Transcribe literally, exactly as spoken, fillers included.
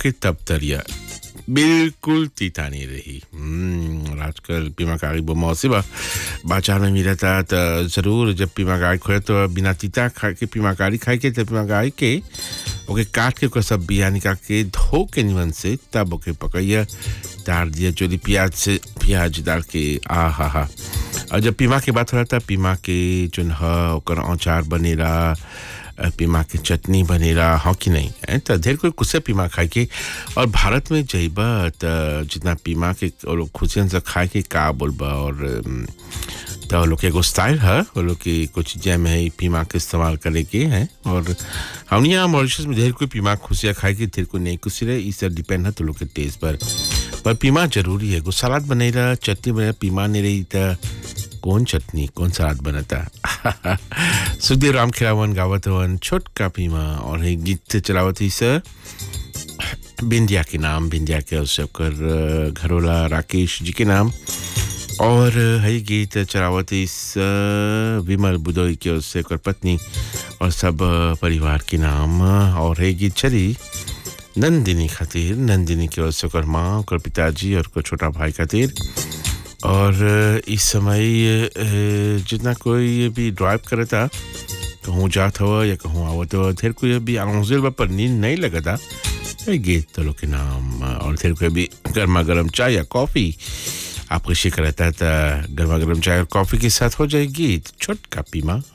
ओके तब तरिया बिल्कुल तीता नहीं रही हम्म आजकल पीमा गाड़ी वो मौसम बाजार में मिला था तो जरूर जब पीमा गाड़ी खोए तो बिना तीता खा के पीमा गाड़ी खाए के तब पीमा गाड़ी के ओके काट के सब बिया निकाल के धो के निमन से तब ओके पकाइया डाल दिया चोली प्याज से प्याज डाल के आ हा हा और जब पीमा के बात हो रहा था पीमा के जो है अचार बनेला पीमा की चटनी बनेला हाँ कि नहीं है तो ढेर कोई कुछ पीमा खाए के और भारत में जइबा तो जितना पीमा के लोग खुशियन से खाए के का बोलबा और तो लोग के एगो स्टाइल है वो लोग की कुछ चीज़ें में पीमा के इस्तेमाल करे के हैं और हम यहाँ मॉरिशस में ढेर कोई पीमा खुशियाँ खाए के ढेर को नहीं खुशी रहे इससे डिपेंड है तो लोग के टेस्ट पर पर पीमा जरूरी है एगो सलाद बनेला चटनी बने पीमा नहीं रही तो कौन चटनी कौन सलाद बनता सुधीर राम खिलावन गावत हवन छोटका पीमा और एक गीत से चलावत ही सर बिंदिया के नाम बिंदिया के उससे कर घरोला राकेश जी के नाम और है गीत चलावत इस विमल बुदोई के उससे कर पत्नी और सब परिवार के नाम और है गीत चली नंदिनी खातिर नंदिनी के उससे कर माँ कर पिताजी और को छोटा भाई खातिर और इस समय जितना कोई भी ड्राइव करे था कहूँ जात हो या कहूँ आवत हो ढेर कोई भी आंगुल पर नींद नहीं लगा था गीत तो लोग के नाम और ढेर कोई भी गर्मा गर्म चाय या कॉफ़ी आपको शिक रहता है तो गर्मा गर्म चाय और कॉफ़ी के साथ हो जाए गीत छोटका पीमा